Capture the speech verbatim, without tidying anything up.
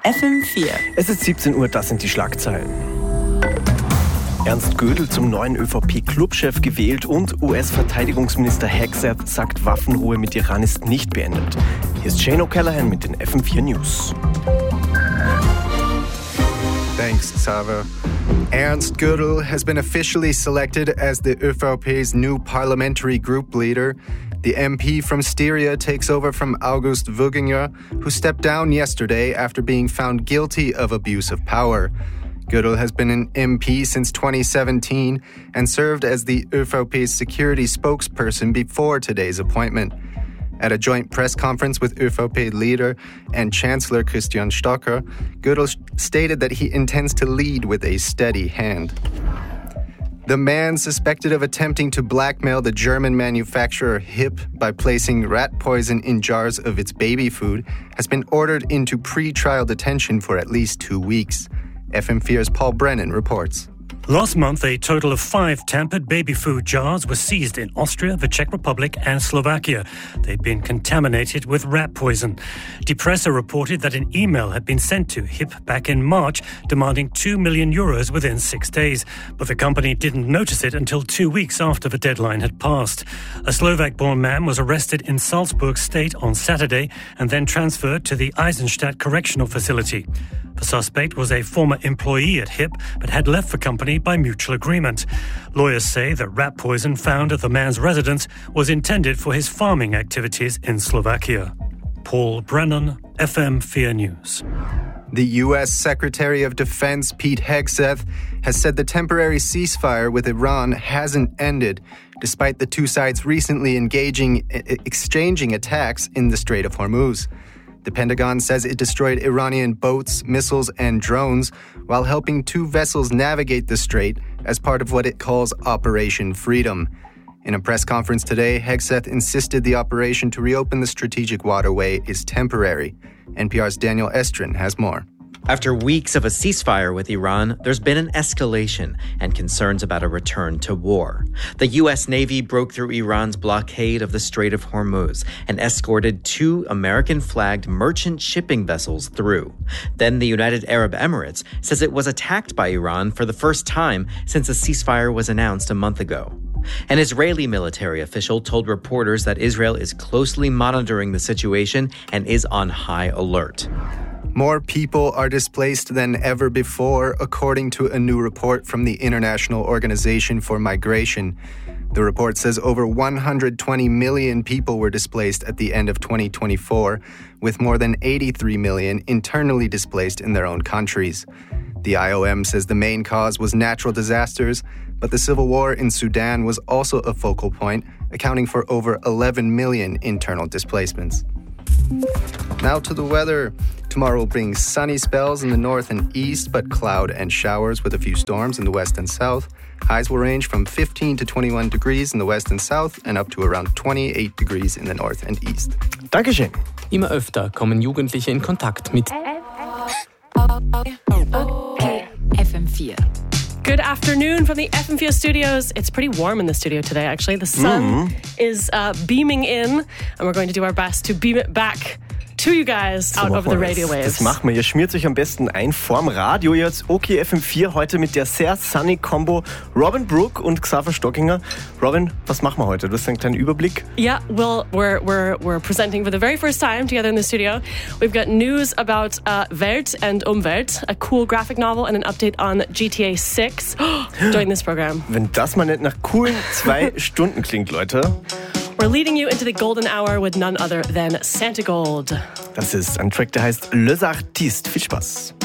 F M vier. Es ist siebzehn Uhr, das sind die Schlagzeilen. Ernst Gödel zum neuen ÖVP-Clubchef gewählt und U S-Verteidigungsminister Hegseth sagt, Waffenruhe mit Iran ist nicht beendet. Hier ist Shane O'Callaghan mit den F M vier News. Thanks, Xaver. Ernst Gödel has been officially selected as the ÖVP's new parliamentary group leader. The M P from Styria takes over from August Wöginger, who stepped down yesterday after being found guilty of abuse of power. Gödel has been an M P since twenty seventeen and served as the ÖVP's security spokesperson before today's appointment. At a joint press conference with ÖVP leader and Chancellor Christian Stocker, Gödel stated that he intends to lead with a steady hand. The man suspected of attempting to blackmail the German manufacturer Hipp by placing rat poison in jars of its baby food has been ordered into pre-trial detention for at least two weeks. F M vier's Paul Brennan reports. Last month, a total of five tampered baby food jars were seized in Austria, the Czech Republic and Slovakia. They'd been contaminated with rat poison. Die Presse reported that an email had been sent to Hipp back in March demanding two million euros within six days. But the company didn't notice it until two weeks after the deadline had passed. A Slovak-born man was arrested in Salzburg state on Saturday and then transferred to the Eisenstadt Correctional Facility. The suspect was a former employee at Hipp but had left the company by mutual agreement. Lawyers say that rat poison found at the man's residence was intended for his farming activities in Slovakia. Paul Brennan, F M four News. The U S Secretary of Defense Pete Hegseth has said the temporary ceasefire with Iran hasn't ended, despite the two sides recently engaging, exchanging attacks in the Strait of Hormuz. The Pentagon says it destroyed Iranian boats, missiles, and drones while helping two vessels navigate the strait as part of what it calls Operation Freedom. In a press conference today, Hegseth insisted the operation to reopen the strategic waterway is temporary. N P R's Daniel Estrin has more. After weeks of a ceasefire with Iran, there's been an escalation and concerns about a return to war. The U S Navy broke through Iran's blockade of the Strait of Hormuz and escorted two American-flagged merchant shipping vessels through. Then the United Arab Emirates says it was attacked by Iran for the first time since a ceasefire was announced a month ago. An Israeli military official told reporters that Israel is closely monitoring the situation and is on high alert. More people are displaced than ever before, according to a new report from the International Organization for Migration. The report says over one hundred twenty million people were displaced at the end of twenty twenty-four, with more than eighty-three million internally displaced in their own countries. The I O M says the main cause was natural disasters, but the civil war in Sudan was also a focal point, accounting for over eleven million internal displacements. Now to the weather. Tomorrow will bring sunny spells in the north and east, but cloud and showers with a few storms in the west and south. Highs will range from fifteen to twenty-one degrees in the west and south and up to around twenty-eight degrees in the north and east. Dankeschön. Immer öfter kommen Jugendliche in Kontakt mit F M vier. Good afternoon from the F M four studios. It's pretty warm in the studio today, actually. The sun mm. is uh, beaming in, and we're going to do our best to beam it back to you guys so out over the radio das. waves. Das machen wir. Ihr schmiert euch am besten ein vorm Radio. Jetzt OK F M vier heute mit der sehr sunny Combo Robin Brooke und Xaver Stockinger. Robin, was machen wir heute? Du hast einen kleinen Überblick. Yeah, well, we're we're we're presenting for the very first time together in the studio. We've got news about uh, Welt and Umwelt, a cool graphic novel, and an update on G T A six during this program. Wenn das mal nicht nach coolen zwei Stunden klingt, Leute. We're leading you into the golden hour with none other than Santa Gold. Das ist ein Track, der heißt Les Artistes. Viel Spaß.